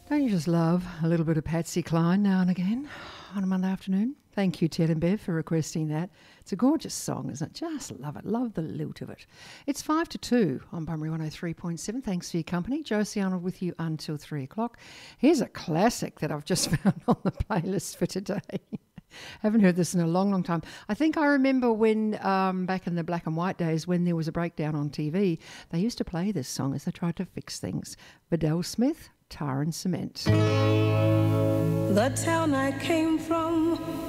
Don't you just love a little bit of Patsy Cline now and again on a Monday afternoon? Thank you, Ted and Bev, for requesting that. It's a gorgeous song, isn't it? Just love it. Love the lilt of it. It's 5 to 2 on Bunbury 103.7. Thanks for your company. Josie Arnold with you until 3 o'clock. Here's a classic that I've just found on the playlist for today. Haven't heard this in a long, long time. I think I remember when, back in the black and white days, when there was a breakdown on TV, they used to play this song as they tried to fix things. Vidal Smith, Tar and Cement. The town I came from